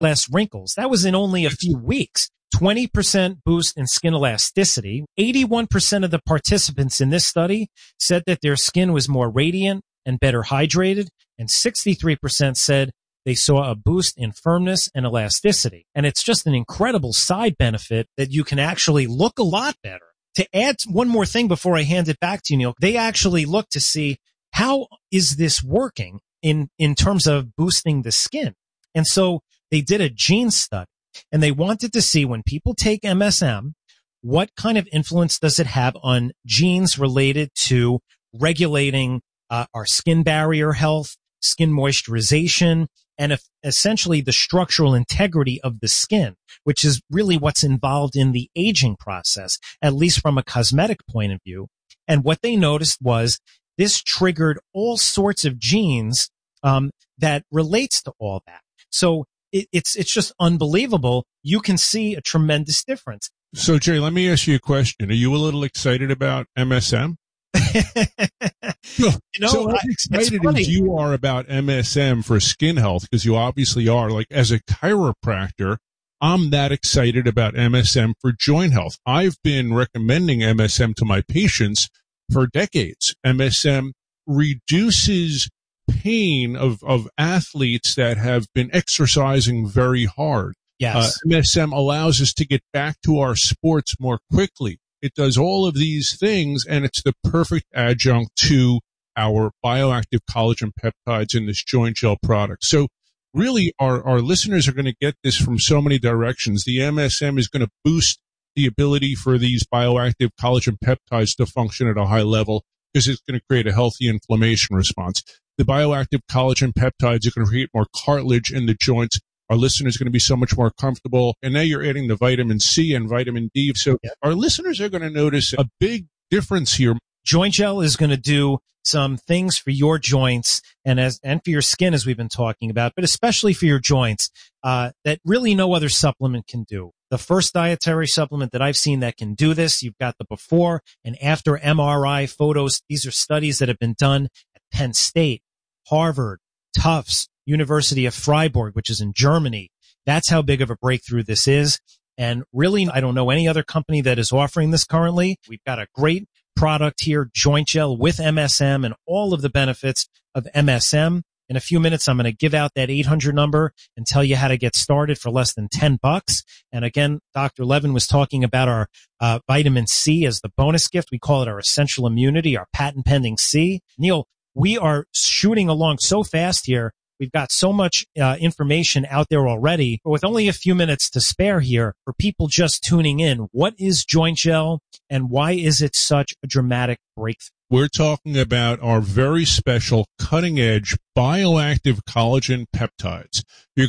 less wrinkles. That was in only a few weeks. 20% boost in skin elasticity. 81% of the participants in this study said that their skin was more radiant and better hydrated, and 63% said they saw a boost in firmness and elasticity. And it's just an incredible side benefit that you can actually look a lot better. To add one more thing before I hand it back to you, Neil, they actually look to see how is this working in terms of boosting the skin. And so they did a gene study, and they wanted to see when people take MSM, what kind of influence does it have on genes related to regulating our skin barrier health, skin moisturization, and essentially the structural integrity of the skin, which is really what's involved in the aging process, at least from a cosmetic point of view. And what they noticed was this triggered all sorts of genes that relates to all that. So it's just unbelievable. You can see a tremendous difference. So, Jay, let me ask you a question. Are you a little excited about MSM? So how excited as you are about MSM for skin health, because you obviously are, like as a chiropractor, I'm that excited about MSM for joint health. I've been recommending MSM to my patients for decades. MSM reduces pain of athletes that have been exercising very hard. Yes. MSM allows us to get back to our sports more quickly. It does all of these things, and it's the perfect adjunct to our bioactive collagen peptides in this joint gel product. So really, our listeners are going to get this from so many directions. The MSM is going to boost the ability for these bioactive collagen peptides to function at a high level because it's going to create a healthy inflammation response. The bioactive collagen peptides are going to create more cartilage in the joints. Our listeners are going to be so much more comfortable. And now you're adding the vitamin C and vitamin D. So our listeners are going to notice a big difference here. Joint gel is going to do some things for your joints and for your skin, as we've been talking about, but especially for your joints, that really no other supplement can do. The first dietary supplement that I've seen that can do this, you've got the before and after MRI photos. These are studies that have been done at Penn State, Harvard, Tufts, University of Freiburg, which is in Germany. That's how big of a breakthrough this is. And really, I don't know any other company that is offering this currently. We've got a great product here, joint gel with MSM and all of the benefits of MSM. In a few minutes, I'm going to give out that 800 number and tell you how to get started for less than $10. And again, Dr. Levin was talking about our vitamin C as the bonus gift. We call it our essential immunity, our patent pending C. Neil, we are shooting along so fast here. We've got so much information out there already, but with only a few minutes to spare here for people just tuning in, what is joint gel and why is it such a dramatic breakthrough? We're talking about our very special cutting edge bioactive collagen peptides.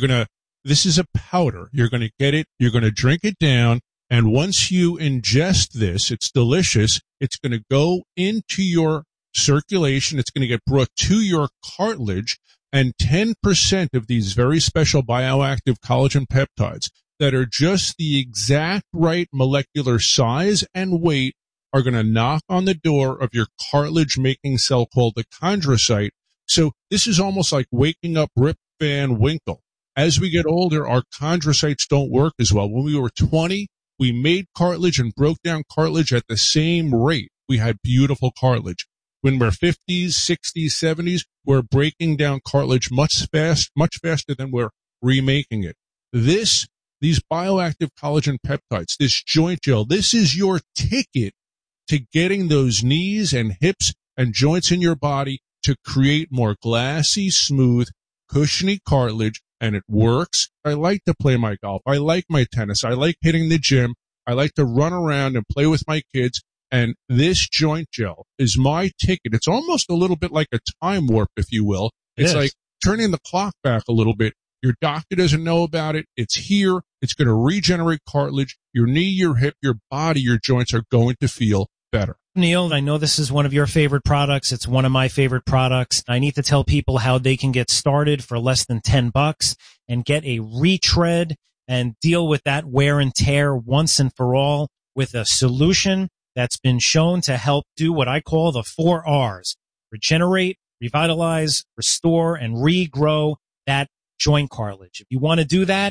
This is a powder. You're going to get it. You're going to drink it down. And once you ingest this, it's delicious. It's going to go into your circulation. It's going to get brought to your cartilage. And 10% of these very special bioactive collagen peptides that are just the exact right molecular size and weight are going to knock on the door of your cartilage-making cell called the chondrocyte. So this is almost like waking up Rip Van Winkle. As we get older, our chondrocytes don't work as well. When we were 20, we made cartilage and broke down cartilage at the same rate. We had beautiful cartilage. When we're 50s, 60s, 70s, we're breaking down cartilage much faster than we're remaking it. These bioactive collagen peptides, this joint gel, this is your ticket to getting those knees and hips and joints in your body to create more glassy, smooth, cushiony cartilage, and it works. I like to play my golf. I like my tennis. I like hitting the gym. I like to run around and play with my kids. And this joint gel is my ticket. It's almost a little bit like a time warp, if you will. It's like turning the clock back a little bit. Your doctor doesn't know about it. It's here. It's going to regenerate cartilage. Your knee, your hip, your body, your joints are going to feel better. Neil, I know this is one of your favorite products. It's one of my favorite products. I need to tell people how they can get started for less than $10 and get a retread and deal with that wear and tear once and for all with a solution that's been shown to help do what I call the 4 R's: regenerate, revitalize, restore, and regrow that joint cartilage. If you want to do that,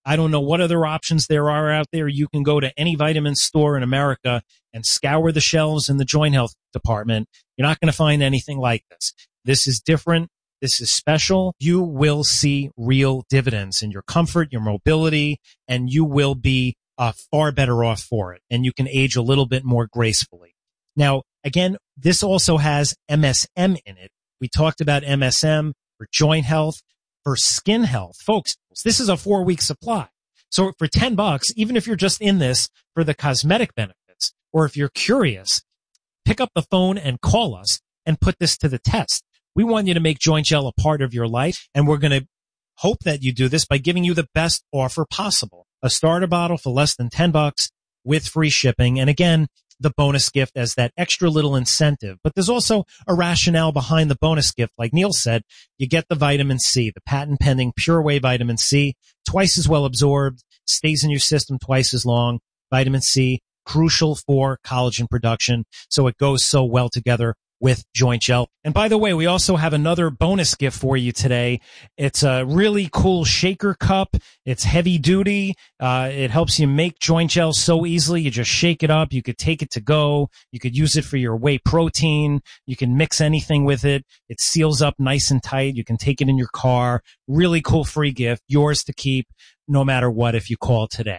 I don't know what other options there are out there. You can go to any vitamin store in America and scour the shelves in the joint health department. You're not going to find anything like this. This is different. This is special. You will see real dividends in your comfort, your mobility, and you will be far better off for it. And you can age a little bit more gracefully. Now, again, this also has MSM in it. We talked about MSM for joint health, for skin health. Folks, this is a 4-week supply. So for $10, even if you're just in this for the cosmetic benefits, or if you're curious, pick up the phone and call us and put this to the test. We want you to make Joint Gel a part of your life, and we're going to hope that you do this by giving you the best offer possible. A starter bottle for less than $10 with free shipping. And again, the bonus gift as that extra little incentive. But there's also a rationale behind the bonus gift. Like Neil said, you get the vitamin C, the patent pending Pure Whey vitamin C, twice as well absorbed, stays in your system twice as long. Vitamin C, crucial for collagen production. So it goes so well together with Joint Gel. And by the way, we also have another bonus gift for you today. It's a really cool shaker cup. It's heavy duty. It helps you make Joint Gel so easily. You just shake it up. You could take it to go. You could use it for your whey protein. You can mix anything with it. It seals up nice and tight. You can take it in your car. Really cool free gift. Yours to keep no matter what if you call today.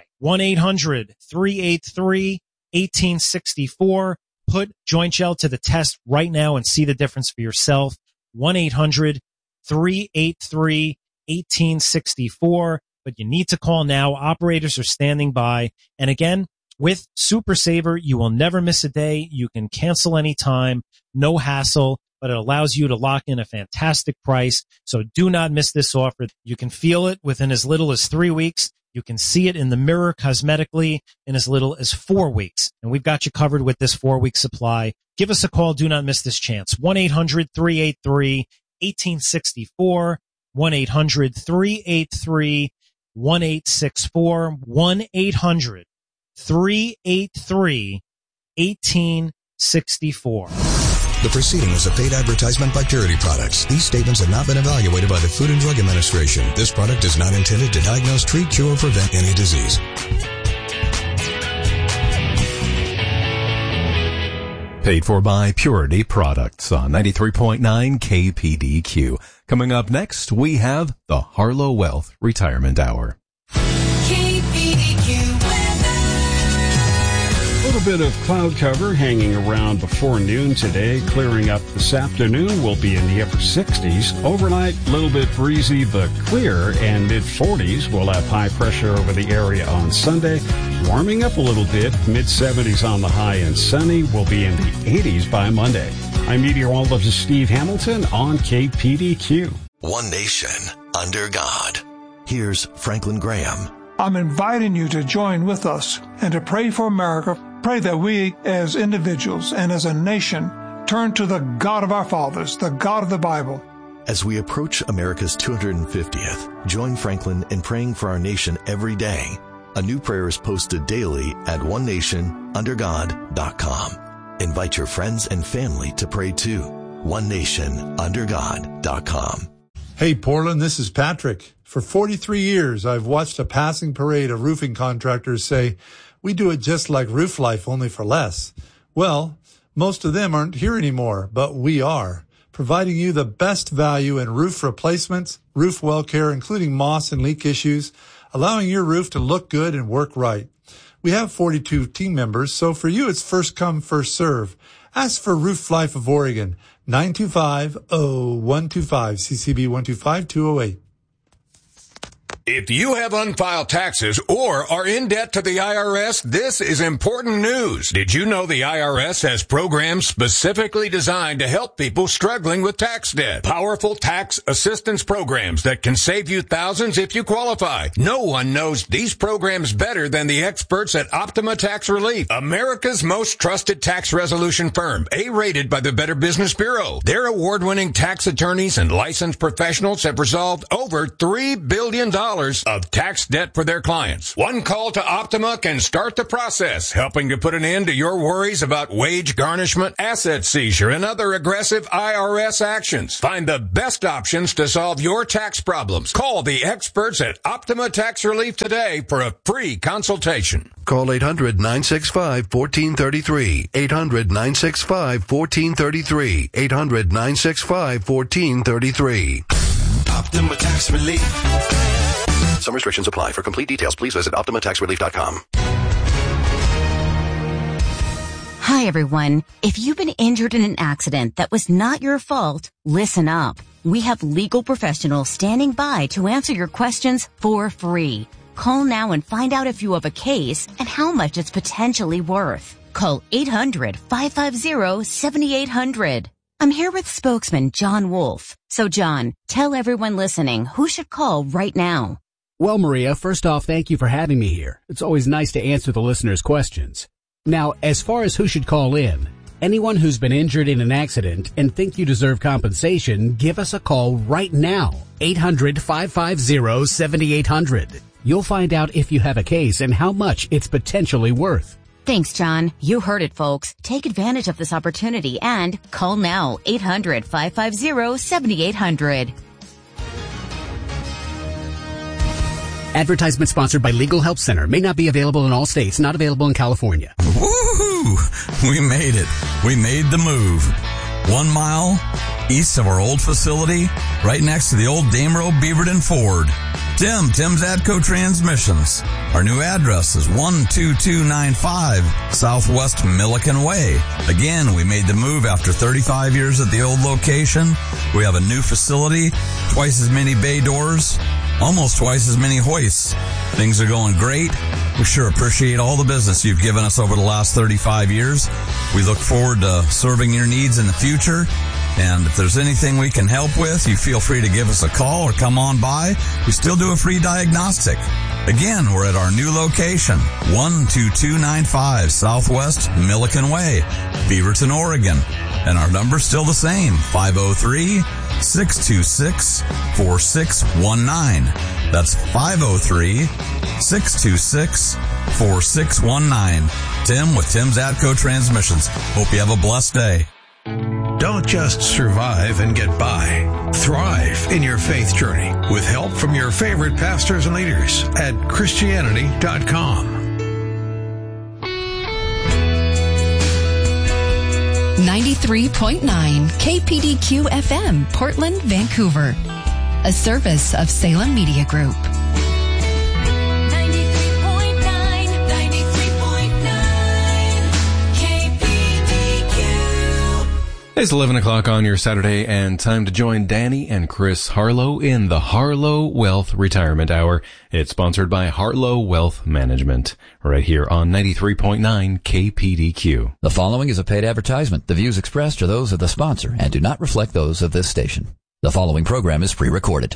1-800-383-1864. Put Joint Gel to the test right now and see the difference for yourself. 1-800-383-1864. But you need to call now. Operators are standing by. And again, with Super Saver, you will never miss a day. You can cancel anytime. No hassle. But it allows you to lock in a fantastic price. So do not miss this offer. You can feel it within as little as 3 weeks. You can see it in the mirror cosmetically in as little as 4 weeks. And we've got you covered with this 4-week supply. Give us a call. Do not miss this chance. 1-800-383-1864. 1-800-383-1864. 1-800-383-1864. The proceeding is a paid advertisement by Purity Products. These statements have not been evaluated by the Food and Drug Administration. This product is not intended to diagnose, treat, cure, or prevent any disease. Paid for by Purity Products on 93.9 KPDQ. Coming up next, we have the Harlow Wealth Retirement Hour. A little bit of cloud cover hanging around before noon today, clearing up this afternoon. We'll be in the upper 60s. Overnight, a little bit breezy but clear, and mid-40s. We'll have high pressure over the area on Sunday. Warming up a little bit, mid-70s on the high and sunny. We'll be in the 80s by Monday. I'm meteorologist Steve Hamilton on KPDQ. One nation under God. Here's Franklin Graham. I'm inviting you to join with us and to pray for America. Pray that we as individuals and as a nation turn to the God of our fathers, the God of the Bible. As we approach America's 250th, join Franklin in praying for our nation every day. A new prayer is posted daily at onenationundergod.com. Invite your friends and family to pray too. onenationundergod.com. Hey, Portland, this is Patrick. For 43 years, I've watched a passing parade of roofing contractors say, we do it just like Roof Life, only for less. Well, most of them aren't here anymore, but we are, providing you the best value in roof replacements, roof well care, including moss and leak issues, allowing your roof to look good and work right. We have 42 team members, so for you, it's first come, first serve. Ask for Roof Life of Oregon, 925-0125, CCB 125208. If you have unfiled taxes or are in debt to the IRS, this is important news. Did you know the IRS has programs specifically designed to help people struggling with tax debt? Powerful tax assistance programs that can save you thousands if you qualify. No one knows these programs better than the experts at Optima Tax Relief, America's most trusted tax resolution firm, A-rated by the Better Business Bureau. Their award-winning tax attorneys and licensed professionals have resolved over $3 billion of tax debt for their clients. One call to Optima can start the process, helping to put an end to your worries about wage garnishment, asset seizure, and other aggressive IRS actions. Find the best options to solve your tax problems. Call the experts at Optima Tax Relief today for a free consultation. Call 800-965-1433. 800-965-1433. 800-965-1433. Optima Tax Relief. Some restrictions apply. For complete details, please visit OptimaTaxRelief.com. Hi, everyone. If you've been injured in an accident that was not your fault, listen up. We have legal professionals standing by to answer your questions for free. Call now and find out if you have a case and how much it's potentially worth. Call 800-550-7800. I'm here with spokesman John Wolf. So, John, tell everyone listening who should call right now. Well, Maria, first off, thank you for having me here. It's always nice to answer the listeners' questions. Now, as far as who should call in, anyone who's been injured in an accident and think you deserve compensation, give us a call right now. 800-550-7800. You'll find out if you have a case and how much it's potentially worth. Thanks, John. You heard it, folks. Take advantage of this opportunity and call now. 800-550-7800. Advertisement sponsored by Legal Help Center. May not be available in all states. Not available in California. Woohoo! We made it. We made the move. 1 mile east of our old facility, right next to the old Damerow Beaverton Ford. Tim's Atco Transmissions. Our new address is 12295 Southwest Milliken Way. Again, we made the move after 35 years at the old location. We have a new facility, twice as many bay doors, almost twice as many hoists. Things are going great. We sure appreciate all the business you've given us over the last 35 years. We look forward to serving your needs in the future. And if there's anything we can help with, you feel free to give us a call or come on by. We still do a free diagnostic. Again, we're at our new location, 12295 Southwest Milliken Way, Beaverton, Oregon. And our number's still the same, 503-626-4619. That's 503-626-4619. Tim with Tim's Atco Transmissions. Hope you have a blessed day. Don't just survive and get by. Thrive in your faith journey with help from your favorite pastors and leaders at Christianity.com. 93.9 KPDQ FM, Portland, Vancouver. A service of Salem Media Group. It's 11 o'clock on your Saturday and time to join Danny and Chris Harlow in the Harlow Wealth Retirement Hour. It's sponsored by Harlow Wealth Management right here on 93.9 KPDQ. The following is a paid advertisement. The views expressed are those of the sponsor and do not reflect those of this station. The following program is pre-recorded.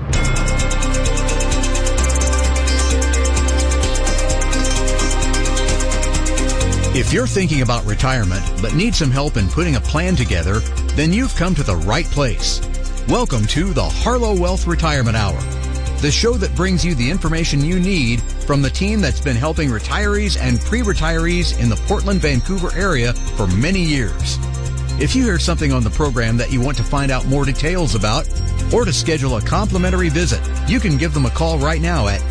If you're thinking about retirement but need some help in putting a plan together, then you've come to the right place. Welcome to the Harlow Wealth Retirement Hour, the show that brings you the information you need from the team that's been helping retirees and pre-retirees in the Portland, Vancouver area for many years. If you hear something on the program that you want to find out more details about or to schedule a complimentary visit, you can give them a call right now at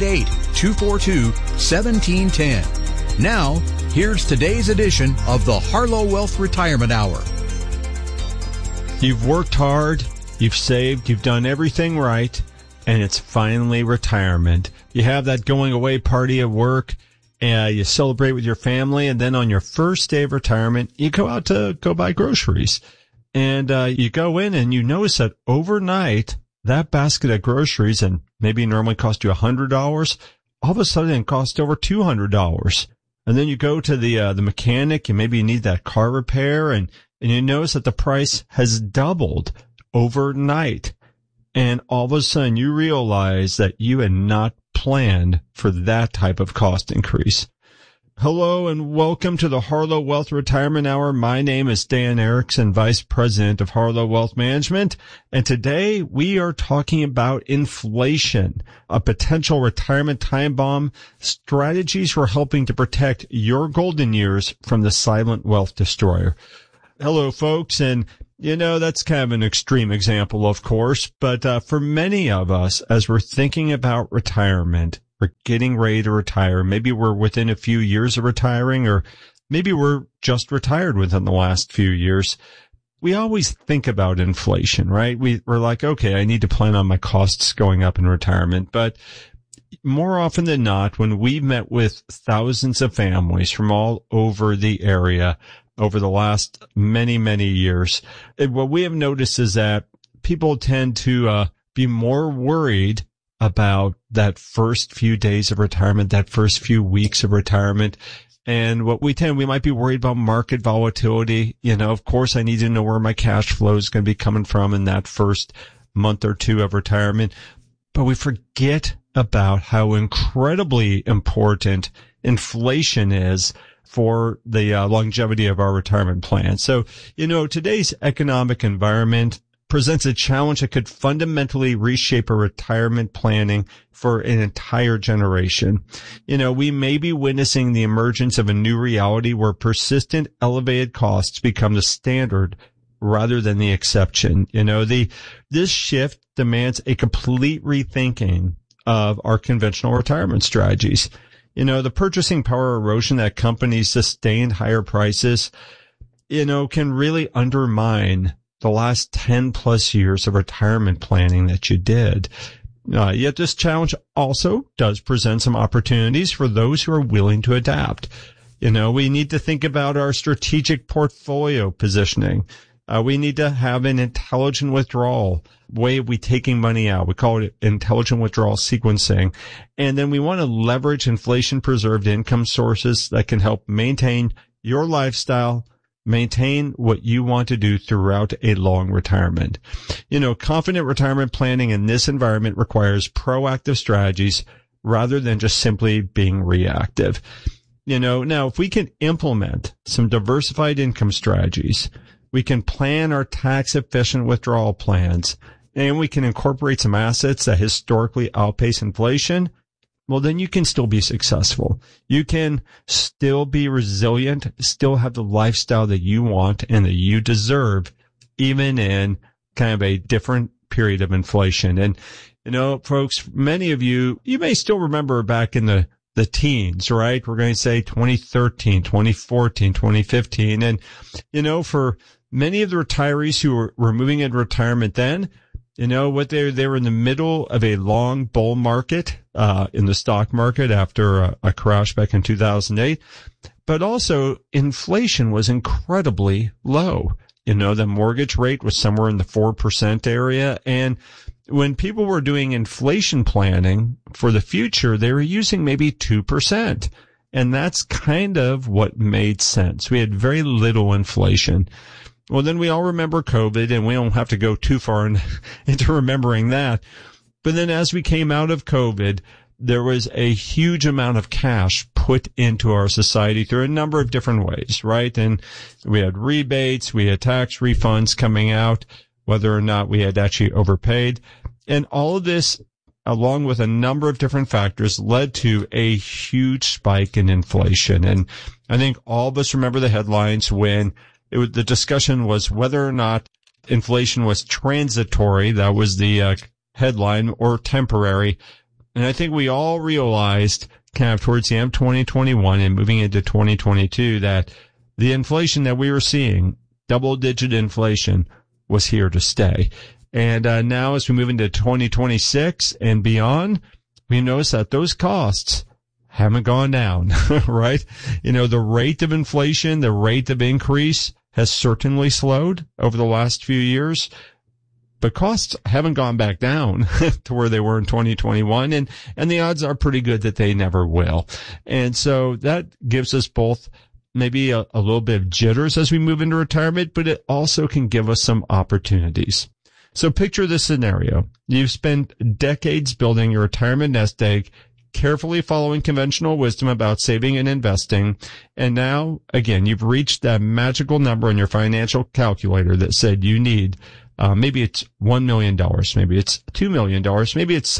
888-242-1710. Now, here's today's edition of the Harlow Wealth Retirement Hour. You've worked hard, you've saved, you've done everything right, and it's finally retirement. You have that going away party at work, and you celebrate with your family, and then on your first day of retirement, you go out to go buy groceries. And you go in and you notice that overnight, that basket of groceries, and maybe normally cost you $100, all of a sudden it costs over $200. And then you go to the mechanic, and maybe you need that car repair, and you notice that the price has doubled overnight. And all of a sudden you realize that you had not planned for that type of cost increase. Hello and welcome to the Harlow Wealth Retirement Hour. My name is Dan Erickson, Vice President of Harlow Wealth Management. And today we are talking about inflation, a potential retirement time bomb, strategies for helping to protect your golden years from the silent wealth destroyer. Hello, folks. And that's kind of an extreme example, of course, but for many of us, as we're thinking about retirement, we're getting ready to retire. Maybe we're within a few years of retiring, or maybe we're just retired within the last few years. We always think about inflation, right? We're like, okay, I need to plan on my costs going up in retirement. But more often than not, when we've met with thousands of families from all over the area over the last many, many years, what we have noticed is that people tend to be more worried about that first few days of retirement, that first few weeks of retirement. And we might be worried about market volatility. Of course, I need to know where my cash flow is going to be coming from in that first month or two of retirement. But we forget about how incredibly important inflation is for the longevity of our retirement plan. So, today's economic environment presents a challenge that could fundamentally reshape our retirement planning for an entire generation. We may be witnessing the emergence of a new reality where persistent elevated costs become the standard rather than the exception. This shift demands a complete rethinking of our conventional retirement strategies. The purchasing power erosion that accompanies sustained higher prices, can really undermine the last 10 plus years of retirement planning that you did. Yet this challenge also does present some opportunities for those who are willing to adapt. We need to think about our strategic portfolio positioning. We need to have an intelligent withdrawal way of we taking money out. We call it intelligent withdrawal sequencing. And then we want to leverage inflation preserved income sources that can help maintain your lifestyle, maintain what you want to do throughout a long retirement. Confident retirement planning in this environment requires proactive strategies rather than just simply being reactive. Now if we can implement some diversified income strategies, we can plan our tax efficient withdrawal plans, and we can incorporate some assets that historically outpace inflation, well, then you can still be successful. You can still be resilient, still have the lifestyle that you want and that you deserve, even in kind of a different period of inflation. And, folks, many of you may still remember back in the teens, right? We're going to say 2013, 2014, 2015. And, for many of the retirees who were moving into retirement then, they were in the middle of a long bull market, in the stock market after a crash back in 2008. But also inflation was incredibly low. The mortgage rate was somewhere in the 4% area. And when people were doing inflation planning for the future, they were using maybe 2%. And that's kind of what made sense. We had very little inflation. Well, then we all remember COVID, and we don't have to go too far into remembering that. But then as we came out of COVID, there was a huge amount of cash put into our society through a number of different ways, right? And we had rebates, we had tax refunds coming out, whether or not we had actually overpaid. And all of this, along with a number of different factors, led to a huge spike in inflation. And I think all of us remember the headlines when the discussion was whether or not inflation was transitory. That was the headline, or temporary. And I think we all realized kind of towards the end of 2021 and moving into 2022 that the inflation that we were seeing, double-digit inflation, was here to stay. And now as we move into 2026 and beyond, we notice that those costs haven't gone down, right? The rate of inflation, the rate of increase has certainly slowed over the last few years, but costs haven't gone back down to where they were in 2021. And the odds are pretty good that they never will. And so that gives us both maybe a little bit of jitters as we move into retirement, but it also can give us some opportunities. So picture this scenario. You've spent decades building your retirement nest egg, carefully following conventional wisdom about saving and investing. And now, again, you've reached that magical number on your financial calculator that said you need, maybe it's $1 million, maybe it's $2 million, maybe it's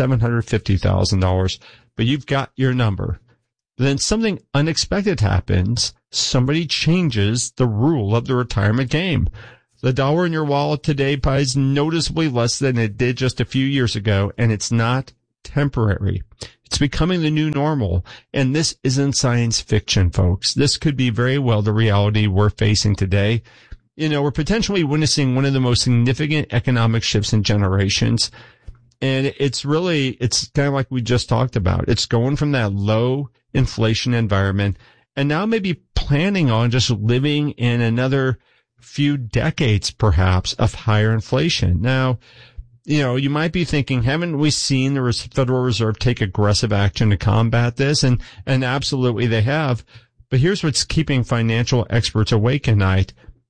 $750,000, but you've got your number. Then something unexpected happens. Somebody changes the rule of the retirement game. The dollar in your wallet today buys noticeably less than it did just a few years ago, and it's not temporary. It's becoming the new normal. And this isn't science fiction, folks. This could be very well the reality we're facing today. You know, we're potentially witnessing one of the most significant economic shifts in generations. And it's kind of like we just talked about. It's going from that low inflation environment and now maybe planning on just living in another few decades, perhaps, of higher inflation. Now, you know, you might be thinking, haven't we seen the Federal Reserve take aggressive action to combat this? And absolutely they have. But here's what's keeping financial experts awake at night.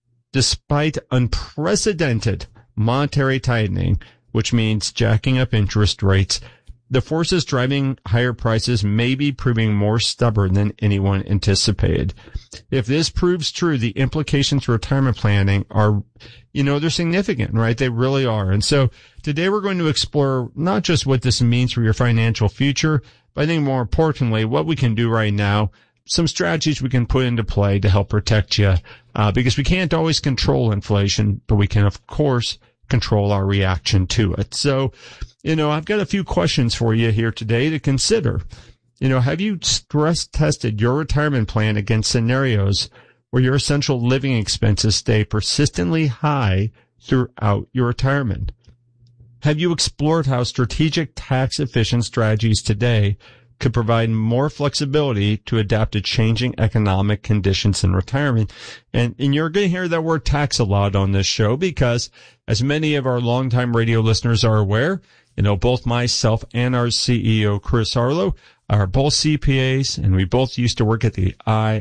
Despite unprecedented monetary tightening, which means jacking up interest rates, the forces driving higher prices may be proving more stubborn than anyone anticipated. If this proves true, the implications for retirement planning are, you know, they're significant, right? They really are. And so today we're going to explore not just what this means for your financial future, but I think more importantly, what we can do right now, some strategies we can put into play to help protect you, because we can't always control inflation, but we can, of course, control our reaction to it. So, you know, I've got a few questions for you here today to consider. You know, have you stress tested your retirement plan against scenarios where your essential living expenses stay persistently high throughout your retirement? Have you explored how strategic tax efficient strategies today could provide more flexibility to adapt to changing economic conditions in retirement? And you're going to hear that word tax a lot on this show because, as many of our longtime radio listeners are aware, you know, both myself and our CEO, Chris Harlow, are both CPAs, and we both used to work at the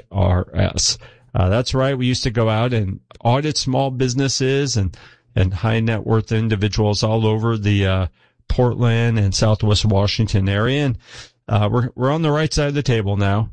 IRS. That's right. We used to go out and audit small businesses and high net worth individuals all over the Portland and Southwest Washington area. And we're on the right side of the table now.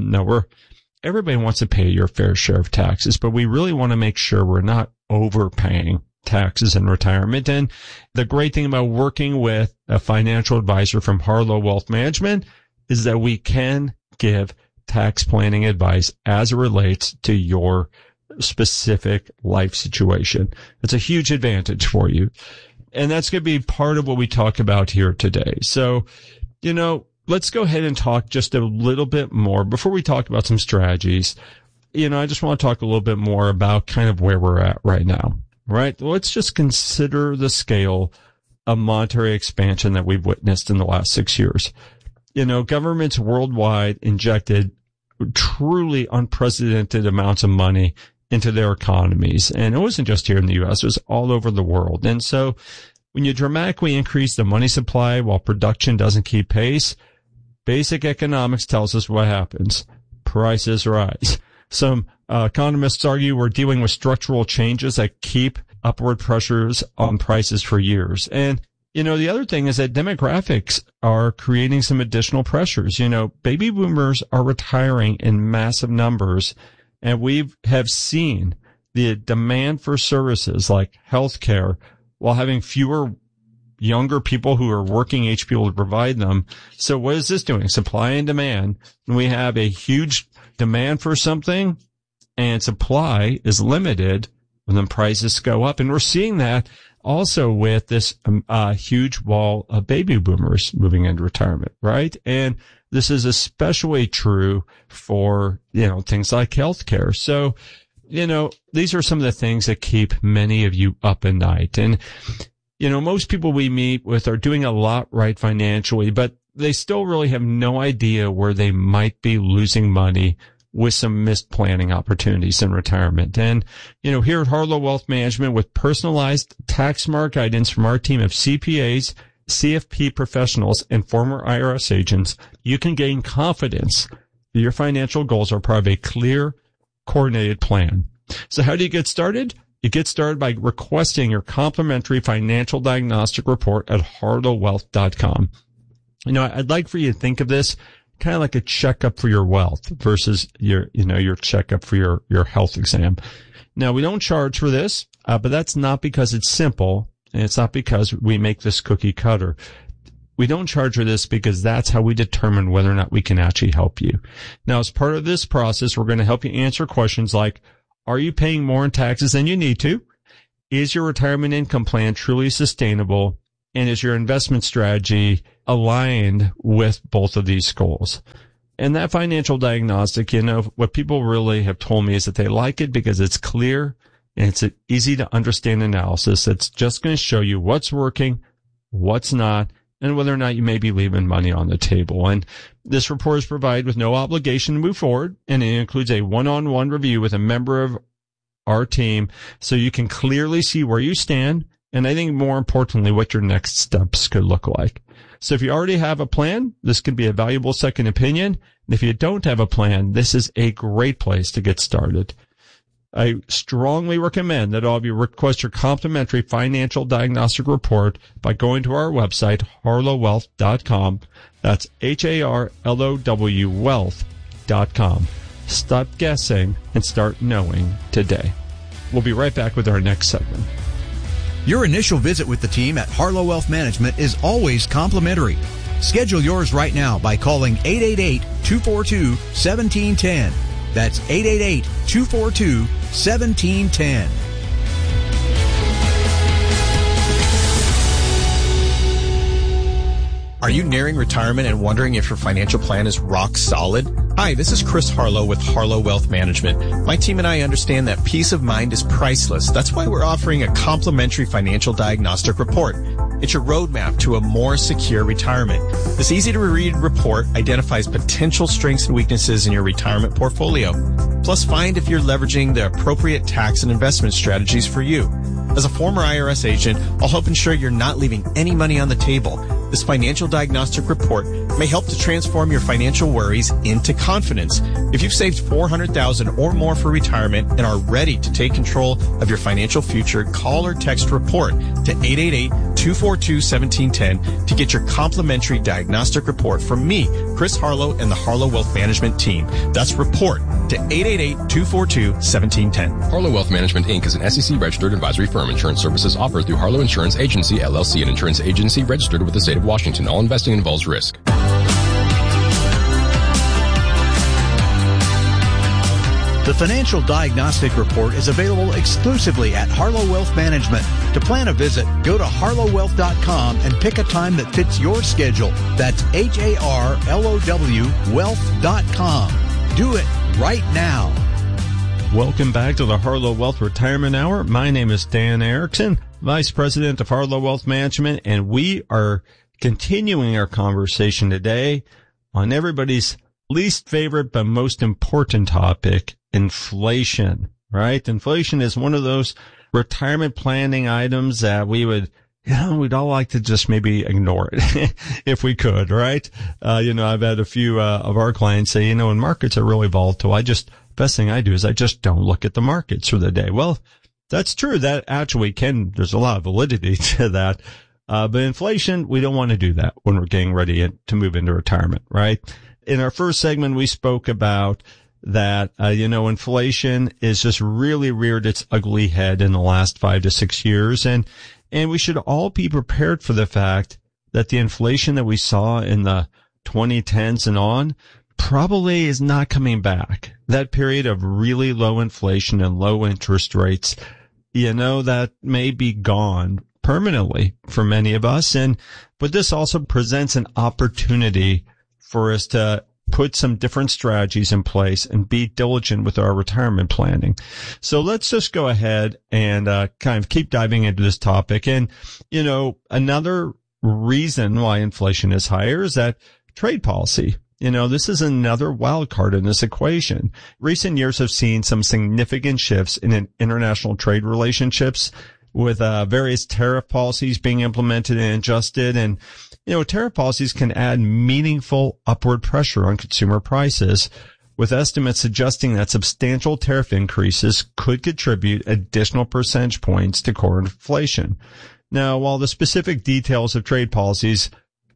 Everybody wants to pay your fair share of taxes, but we really want to make sure we're not overpaying taxes in retirement. And the great thing about working with a financial advisor from Harlow Wealth Management is that we can give tax planning advice as it relates to your specific life situation. It's a huge advantage for you. And that's going to be part of what we talk about here today. So, you know, let's go ahead and talk just a little bit more before we talk about some strategies. You know, I just want to talk a little bit more about kind of where we're at right now, right? Let's just consider the scale of monetary expansion that we've witnessed in the last 6 years. You know, governments worldwide injected truly unprecedented amounts of money into their economies. And it wasn't just here in the U.S., it was all over the world. And so when you dramatically increase the money supply while production doesn't keep pace, basic economics tells us what happens. Prices rise. Some economists argue we're dealing with structural changes that keep upward pressures on prices for years. And, you know, the other thing is that demographics are creating some additional pressures. You know, baby boomers are retiring in massive numbers, and we have seen the demand for services like healthcare while having fewer younger people who are working age people to provide them. So what is this doing? Supply and demand. When we have a huge demand for something and supply is limited, and then prices go up. And we're seeing that also with this huge wall of baby boomers moving into retirement, right? And this is especially true for, you know, things like healthcare. So, you know, these are some of the things that keep many of you up at night. And, you know, most people we meet with are doing a lot right financially, but they still really have no idea where they might be losing money with some missed planning opportunities in retirement. And, you know, here at Harlow Wealth Management, with personalized tax smart guidance from our team of CPAs, CFP professionals, and former IRS agents, you can gain confidence that your financial goals are part of a clear, coordinated plan. So how do you get started? You get started by requesting your complimentary financial diagnostic report at harlowwealth.com. I'd like for you to think of this kind of like a checkup for your wealth versus your checkup for your health exam. Now, we don't charge for this, but that's not because it's simple, and it's not because we make this cookie cutter. We don't charge for this because that's how we determine whether or not we can actually help you. Now, as part of this process, we're going to help you answer questions like, are you paying more in taxes than you need to? Is your retirement income plan truly sustainable? And is your investment strategy aligned with both of these goals? And that financial diagnostic, what people really have told me is that they like it because it's clear and it's an easy to understand analysis. It's just going to show you what's working, what's not, and whether or not you may be leaving money on the table. And this report is provided with no obligation to move forward, and it includes a one-on-one review with a member of our team so you can clearly see where you stand, and I think more importantly, what your next steps could look like. So if you already have a plan, this could be a valuable second opinion. And if you don't have a plan, this is a great place to get started. I strongly recommend that all of you request your complimentary financial diagnostic report by going to our website, harlowwealth.com. That's HARLOW wealth.com. Stop guessing and start knowing today. We'll be right back with our next segment. Your initial visit with the team at Harlow Wealth Management is always complimentary. Schedule yours right now by calling 888-242-1710. That's 888-242-1710. Are you nearing retirement and wondering if your financial plan is rock solid? Hi, this is Chris Harlow with Harlow Wealth Management. My team and I understand that peace of mind is priceless. That's why we're offering a complimentary financial diagnostic report. It's your roadmap to a more secure retirement. This easy-to-read report identifies potential strengths and weaknesses in your retirement portfolio. Plus, find if you're leveraging the appropriate tax and investment strategies for you. As a former IRS agent, I'll help ensure you're not leaving any money on the table. This financial diagnostic report may help to transform your financial worries into confidence. If you've saved $400,000 or more for retirement and are ready to take control of your financial future, call or text REPORT to 888-242-1710 to get your complimentary diagnostic report from me, Chris Harlow, and the Harlow Wealth Management team. That's REPORT to 888-242-1710. Harlow Wealth Management, Inc. is an SEC-registered advisory firm. Insurance services offered through Harlow Insurance Agency, LLC, an insurance agency registered with the state of Washington. All investing involves risk. The Financial Diagnostic Report is available exclusively at Harlow Wealth Management. To plan a visit, go to harlowwealth.com and pick a time that fits your schedule. That's HARLOW wealth.com. Do it right now. Welcome back to the Harlow Wealth Retirement Hour. My name is Dan Erickson, Vice President of Harlow Wealth Management, and we are continuing our conversation today on everybody's least favorite but most important topic, inflation, right? Inflation is one of those retirement planning items that we'd all like to just maybe ignore it if we could, right? I've had a few of our clients say, when markets are really volatile, best thing I do is I just don't look at the markets for the day. Well, that's true. That actually there's a lot of validity to that. But inflation, we don't want to do that when we're getting ready to move into retirement, right? In our first segment, we spoke about that, inflation is just really reared its ugly head in the last 5 to 6 years. And we should all be prepared for the fact that the inflation that we saw in the 2010s and on probably is not coming back. That period of really low inflation and low interest rates, that may be gone permanently for many of us. But this also presents an opportunity for us to put some different strategies in place and be diligent with our retirement planning. So let's just go ahead and kind of keep diving into this topic. And, another reason why inflation is higher is that trade policy. This is another wild card in this equation. Recent years have seen some significant shifts in international trade relationships with various tariff policies being implemented and adjusted. And, tariff policies can add meaningful upward pressure on consumer prices, with estimates suggesting that substantial tariff increases could contribute additional percentage points to core inflation. Now, while the specific details of trade policies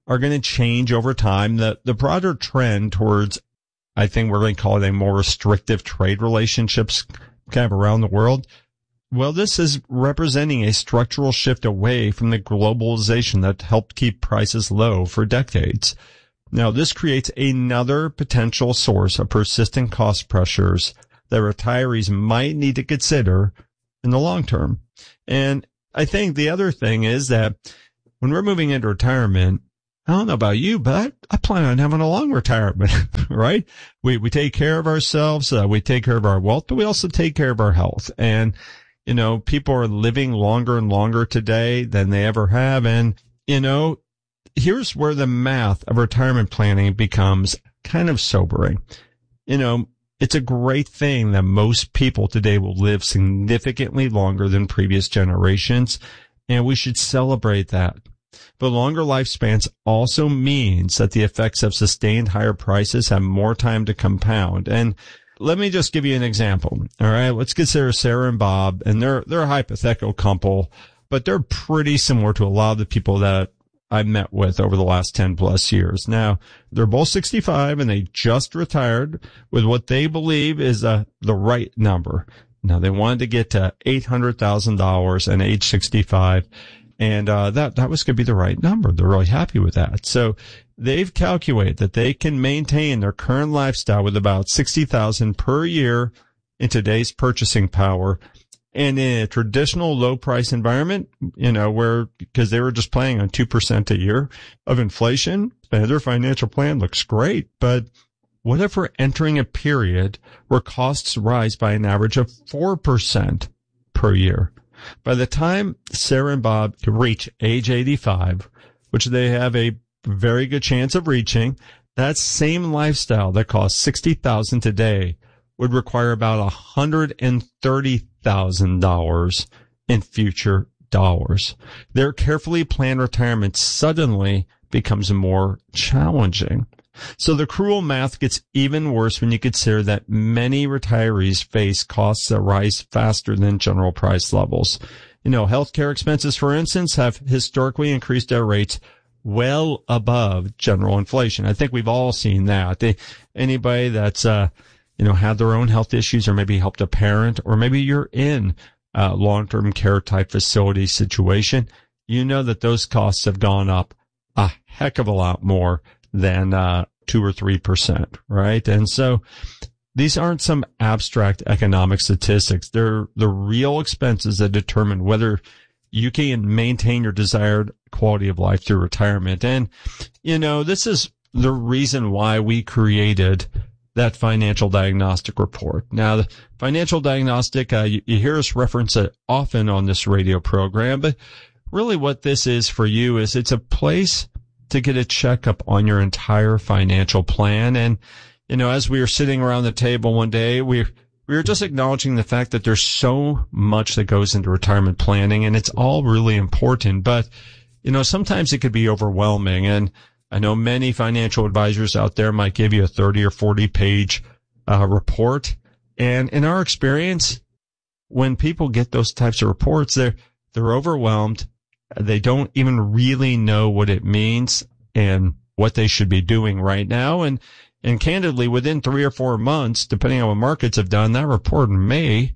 are going to change over time. The broader trend towards, I think we're going to call it a more restrictive trade relationships kind of around the world. Well, this is representing a structural shift away from the globalization that helped keep prices low for decades. Now, this creates another potential source of persistent cost pressures that retirees might need to consider in the long term. And I think the other thing is that when we're moving into retirement, I don't know about you, but I plan on having a long retirement, right? We take care of ourselves, we take care of our wealth, but we also take care of our health. And, you know, people are living longer and longer today than they ever have. And, you know, here's where the math of retirement planning becomes kind of sobering. You know, it's a great thing that most people today will live significantly longer than previous generations, and we should celebrate that. But longer lifespans also means that the effects of sustained higher prices have more time to compound. And let me just give you an example. All right. Let's consider Sarah and Bob, and they're a hypothetical couple, but they're pretty similar to a lot of the people that I've met with over the last 10 plus years. Now, they're both 65 and they just retired with what they believe is the right number. Now, they wanted to get to $800,000 at age 65. And that was going to be the right number. They're really happy with that. So they've calculated that they can maintain their current lifestyle with about $60,000 per year in today's purchasing power. And in a traditional low price environment, you know, where, because they were just planning on 2% a year of inflation, their financial plan looks great. But what if we're entering a period where costs rise by an average of 4% per year? By the time Sarah and Bob reach age 85, which they have a very good chance of reaching, that same lifestyle that costs $60,000 today would require about $130,000 in future dollars. Their carefully planned retirement suddenly becomes more challenging. So the cruel math gets even worse when you consider that many retirees face costs that rise faster than general price levels. You know, healthcare expenses, for instance, have historically increased at rates well above general inflation. I think we've all seen that. Anybody that's, had their own health issues or maybe helped a parent, or maybe you're in a long-term care type facility situation, you know that those costs have gone up a heck of a lot more than 2 or 3%, right? And so these aren't some abstract economic statistics. They're the real expenses that determine whether you can maintain your desired quality of life through retirement. And, you know, this is the reason why we created that financial diagnostic report. Now, the financial diagnostic, you hear us reference it often on this radio program, but really what this is for you is it's a place to get a checkup on your entire financial plan. And, you know, as we were sitting around the table one day, we were just acknowledging the fact that there's so much that goes into retirement planning, and it's all really important. But, you know, sometimes it could be overwhelming. And I know many financial advisors out there might give you a 30 or 40 page report. And in our experience, when people get those types of reports, they're overwhelmed. They don't even really know what it means and what they should be doing right now. And candidly, within 3 or 4 months, depending on what markets have done, that report may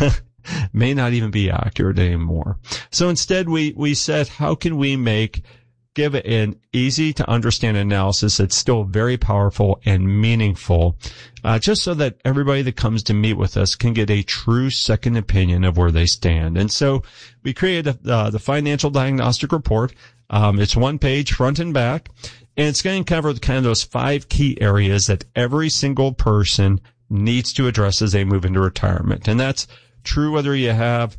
not even be accurate anymore. So instead, we said, how can we give an easy to understand analysis that's still very powerful and meaningful, just so that everybody that comes to meet with us can get a true second opinion of where they stand. And so we created the financial diagnostic report. It's 1 page, front and back, and it's going to cover kind of those 5 key areas that every single person needs to address as they move into retirement. And that's true whether you have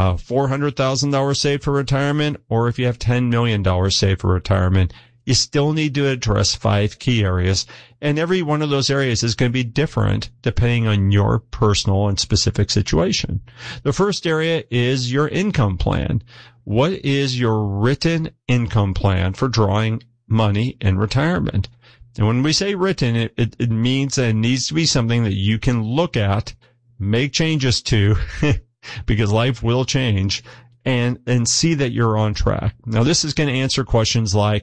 $400,000 saved for retirement, or if you have $10 million saved for retirement, you still need to address 5 key areas. And every one of those areas is going to be different depending on your personal and specific situation. The first area is your income plan. What is your written income plan for drawing money in retirement? And when we say written, it means that it needs to be something that you can look at, make changes to, because life will change, and see that you're on track. Now, this is going to answer questions like,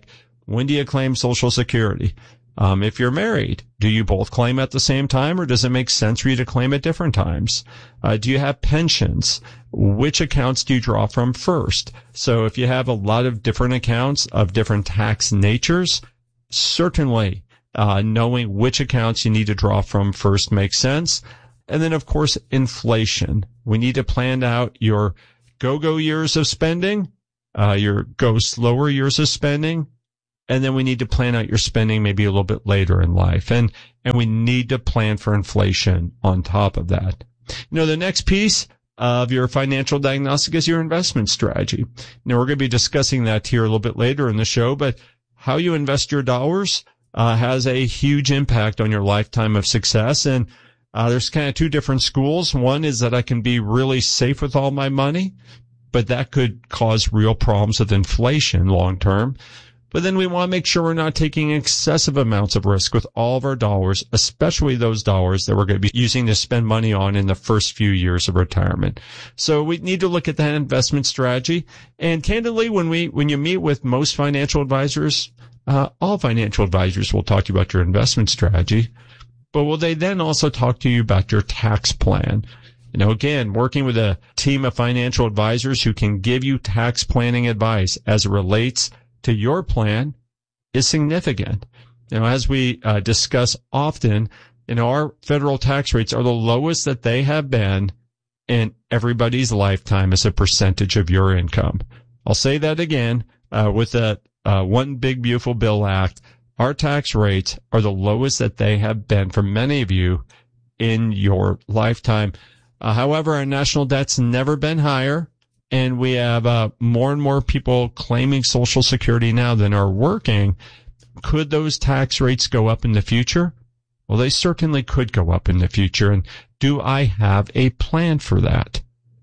When do you claim Social Security? If you're married, do you both claim at the same time, or does it make sense for you to claim at different times? Do you have pensions? Which accounts do you draw from first? So if you have a lot of different accounts of different tax natures, certainly knowing which accounts you need to draw from first makes sense. And then, of course, inflation. We need to plan out your go-go years of spending, your go-slower years of spending, and then we need to plan out your spending maybe a little bit later in life. And we need to plan for inflation on top of that. The next piece of your financial diagnostic is your investment strategy. Now, we're going to be discussing that here a little bit later in the show, but how you invest your dollars has a huge impact on your lifetime of success. And there's kind of two different schools. One is that I can be really safe with all my money, but that could cause real problems with inflation long term. But then we want to make sure we're not taking excessive amounts of risk with all of our dollars, especially those dollars that we're going to be using to spend money on in the first few years of retirement. So we need to look at that investment strategy. And candidly, when you meet with most financial advisors, all financial advisors will talk to you about your investment strategy, but will they then also talk to you about your tax plan? Again, working with a team of financial advisors who can give you tax planning advice as it relates to your plan is significant. As we discuss often, our federal tax rates are the lowest that they have been in everybody's lifetime as a percentage of your income. I'll say that again, with the One Big Beautiful Bill Act, our tax rates are the lowest that they have been for many of you in your lifetime. However, our national debt's never been higher. And we have more and more people claiming Social Security now than are working. Could those tax rates go up in the future? Well, they certainly could go up in the future. And do I have a plan for that?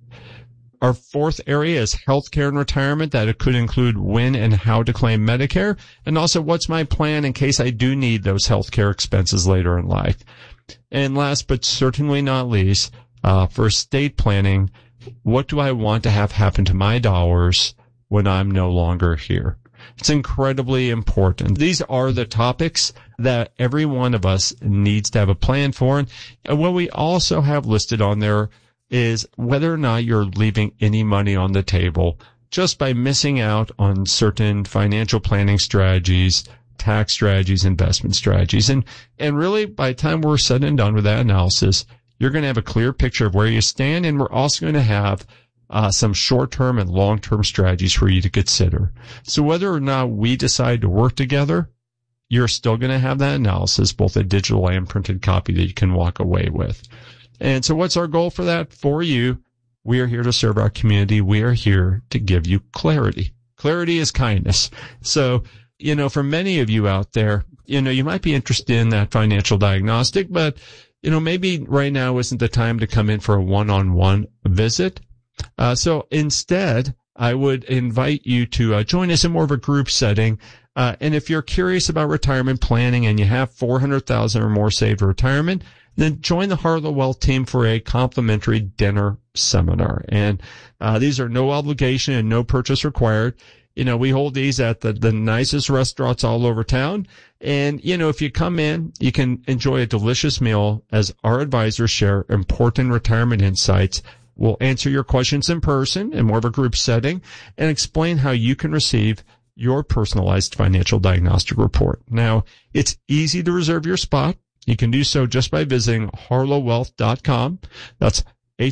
Our fourth area is healthcare and retirement. That it could include when and how to claim Medicare. And also, what's my plan in case I do need those healthcare expenses later in life? And last but certainly not least, for estate planning, what do I want to have happen to my dollars when I'm no longer here? It's incredibly important. These are the topics that every one of us needs to have a plan for. And what we also have listed on there is whether or not you're leaving any money on the table just by missing out on certain financial planning strategies, tax strategies, investment strategies. And really, by the time we're said and done with that analysis, you're going to have a clear picture of where you stand, and we're also going to have some short-term and long-term strategies for you to consider. So whether or not we decide to work together, you're still going to have that analysis, both a digital and printed copy that you can walk away with. And so what's our goal for that? For you, we are here to serve our community. We are here to give you clarity. Clarity is kindness. So, for many of you out there, you might be interested in that financial diagnostic, but maybe right now isn't the time to come in for a one-on-one visit. So instead, I would invite you to join us in more of a group setting. And if you're curious about retirement planning and you have $400,000 or more saved for retirement, then join the Harlow Wealth team for a complimentary dinner seminar. And these are no obligation and no purchase required. We hold these at the nicest restaurants all over town. And, if you come in, you can enjoy a delicious meal as our advisors share important retirement insights. We'll answer your questions in person in more of a group setting and explain how you can receive your personalized financial diagnostic report. Now, it's easy to reserve your spot. You can do so just by visiting harlowwealth.com. That's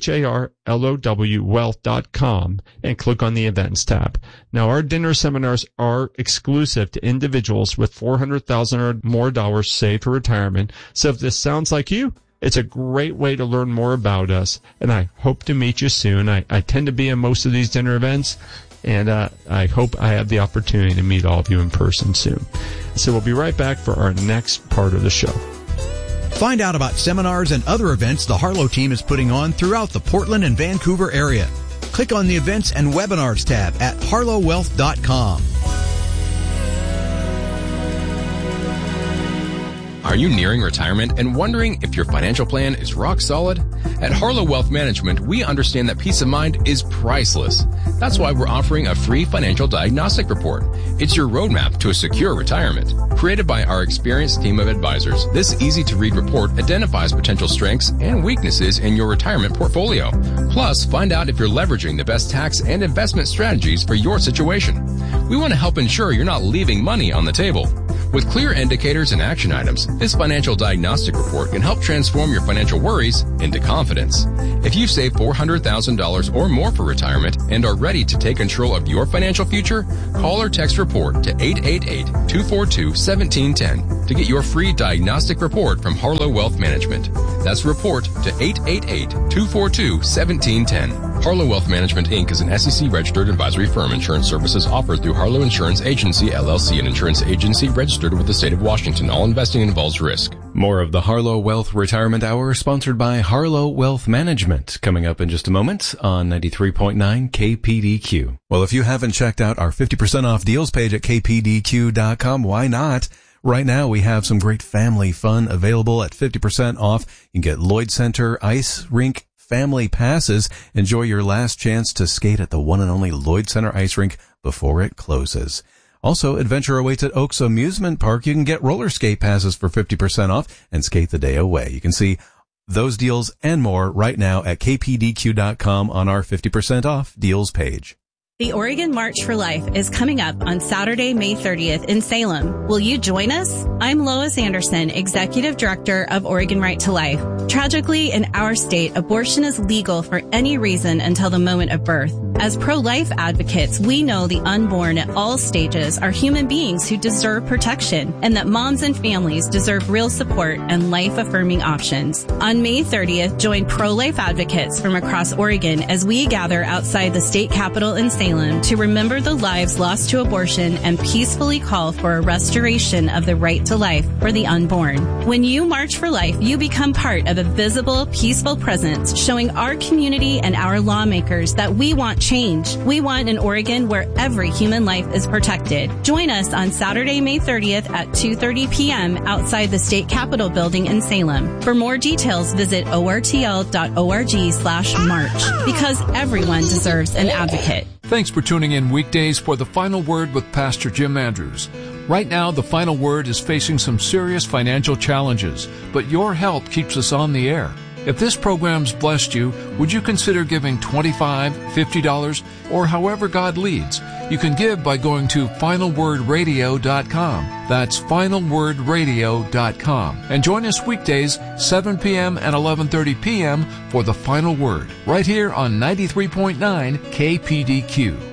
HARLOW wealth.com and click on the events tab. Now, our dinner seminars are exclusive to individuals with $400,000 or more dollars saved for retirement. So if this sounds like you, it's a great way to learn more about us, and I hope to meet you soon. I tend to be in most of these dinner events, and I hope I have the opportunity to meet all of you in person soon. So we'll be right back for our next part of the show. Find out about seminars and other events the Harlow team is putting on throughout the Portland and Vancouver area. Click on the Events and Webinars tab at harlowwealth.com. Are you nearing retirement and wondering if your financial plan is rock solid? At Harlow Wealth Management, we understand that peace of mind is priceless. That's why we're offering a free financial diagnostic report. It's your roadmap to a secure retirement. Created by our experienced team of advisors, this easy-to-read report identifies potential strengths and weaknesses in your retirement portfolio. Plus, find out if you're leveraging the best tax and investment strategies for your situation. We want to help ensure you're not leaving money on the table. With clear indicators and action items, this financial diagnostic report can help transform your financial worries into confidence. If you've saved $400,000 or more for retirement and are ready to take control of your financial future, call or text REPORT to 888-242-1710 to get your free diagnostic report from Harlow Wealth Management. That's REPORT to 888-242-1710. Harlow Wealth Management, Inc. is an SEC-registered advisory firm. Insurance services offered through Harlow Insurance Agency, LLC, an insurance agency registered with the state of Washington. All investing involves risk. More of the Harlow Wealth Retirement Hour, sponsored by Harlow Wealth Management, coming up in just a moment on 93.9 KPDQ. Well, if you haven't checked out our 50% off deals page at kpdq.com, why not? Right now, we have some great family fun available at 50% off. You can get Lloyd Center Ice Rink family passes. Enjoy your last chance to skate at the one and only Lloyd Center Ice Rink before it closes. Also, adventure awaits at Oaks Amusement Park. You can get roller skate passes for 50% off and skate the day away. You can see those deals and more right now at kpdq.com on our 50% off deals page. The Oregon March for Life is coming up on Saturday, May 30th in Salem. Will you join us? I'm Lois Anderson, Executive Director of Oregon Right to Life. Tragically, in our state, abortion is legal for any reason until the moment of birth. As pro-life advocates, we know the unborn at all stages are human beings who deserve protection and that moms and families deserve real support and life-affirming options. On May 30th, join pro-life advocates from across Oregon as we gather outside the state capitol in Salem to remember the lives lost to abortion and peacefully call for a restoration of the right to life for the unborn. When you march for life, you become part of a visible, peaceful presence showing our community and our lawmakers that we want change. We want an Oregon where every human life is protected. Join us on Saturday, May 30th at 2:30 p.m. outside the State Capitol building in Salem. For more details, visit ortl.org/march because everyone deserves an advocate. Thanks for tuning in weekdays for The Final Word with Pastor Jim Andrews. Right now, The Final Word is facing some serious financial challenges, but your help keeps us on the air. If this program's blessed you, would you consider giving $25, $50, or however God leads? You can give by going to finalwordradio.com. That's finalwordradio.com. And join us weekdays, 7 p.m. and 11:30 p.m. for The Final Word, right here on 93.9 KPDQ.